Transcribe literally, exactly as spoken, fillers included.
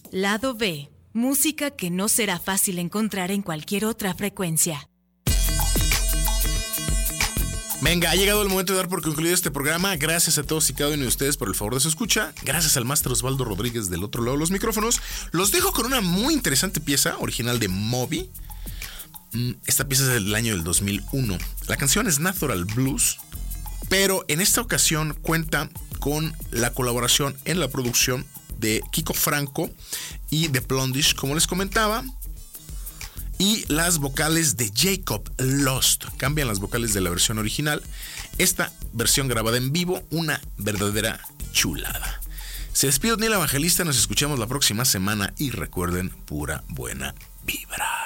Lado B. Música que no será fácil encontrar en cualquier otra frecuencia. Venga, ha llegado el momento de dar por concluido este programa. Gracias a todos y cada uno de ustedes por el favor de su escucha. Gracias al máster Osvaldo Rodríguez del otro lado de los micrófonos. Los dejo con una muy interesante pieza original de Moby. Esta pieza es del año del dos mil uno. La canción es Natural Blues, pero en esta ocasión cuenta con la colaboración en la producción de Kiko Franco y de Blondish, como les comentaba, y las vocales de Jacob Lost. Cambian las vocales de la versión original. Esta versión grabada en vivo, una verdadera chulada. Se despide Daniel Evangelista, nos escuchamos la próxima semana y recuerden, pura buena vibra.